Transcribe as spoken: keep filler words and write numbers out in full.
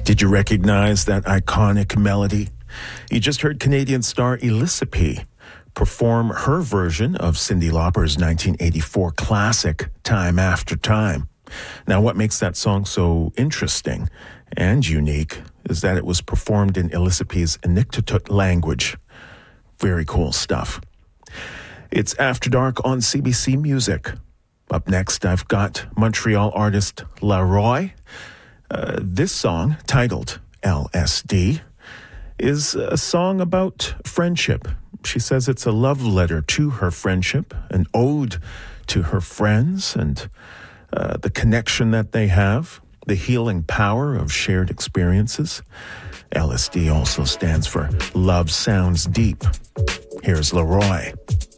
Did you recognize that iconic melody? You just heard Canadian star Elissa P. perform her version of Cyndi Lauper's nineteen eighty-four classic, Time After Time. Now, what makes that song so interesting and unique is that it was performed in Elissa P's Inuktitut language. Very cool stuff. It's After Dark on C B C Music. Up next, I've got Montreal artist La Roy. Uh, this song, titled L S D, is a song about friendship. She says it's a love letter to her friendship, an ode to her friends and uh, the connection that they have, the healing power of shared experiences. L S D also stands for Love Sounds Deep. Here's La Roy.